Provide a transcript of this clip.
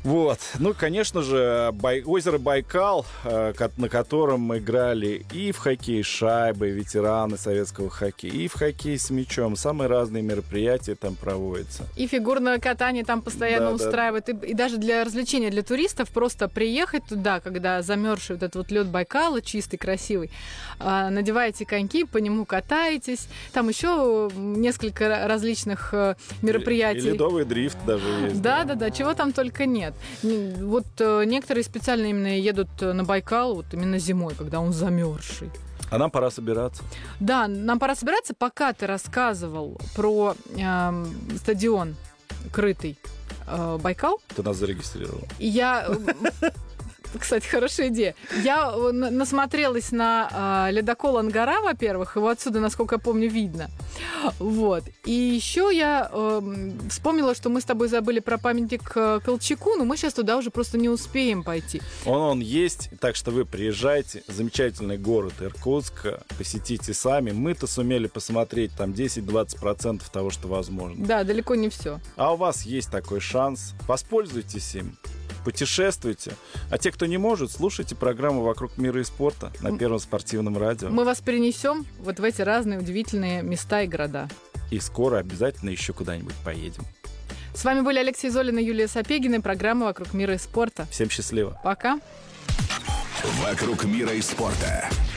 Вот. Ну, конечно же, озеро Байкал, на котором мы играли и в хоккей с шайбой, ветераны советского хоккея, и в хоккей с мячом. Самые разные мероприятия там проводятся. И фигурное катание там постоянно устраивают. И даже для развлечения для туристов просто приехать туда, когда замерзший вот этот вот лед Байкала, чистый, красивый, надеваете коньки, по нему катаетесь. Там еще несколько различных мероприятий. И ледовый дрифт даже есть. Да, чего там только нет. Вот некоторые специально именно едут на Байкал вот именно зимой, когда он замерзший. А нам пора собираться. Да, нам пора собираться. Пока ты рассказывал про стадион крытый Байкал. Ты нас зарегистрировал. Кстати, хорошая идея. Я насмотрелась на ледокол Ангара, во-первых, его отсюда, насколько я помню, видно. Вот. И еще я вспомнила, что мы с тобой забыли про памятник Колчаку, но мы сейчас туда уже просто не успеем пойти. Он есть, так что вы приезжайте. Замечательный город Иркутск, посетите сами. Мы-то сумели посмотреть там 10-20% того, что возможно. Да, далеко не все. А у вас есть такой шанс. Воспользуйтесь им. Путешествуйте. А те, кто не может, слушайте программу «Вокруг мира и спорта» на Первом спортивном радио. Мы вас перенесем вот в эти разные удивительные места и города. И скоро обязательно еще куда-нибудь поедем. С вами были Алексей Золин и Юлия Сапегина и программа «Вокруг мира и спорта». Всем счастливо. Пока. «Вокруг мира и спорта».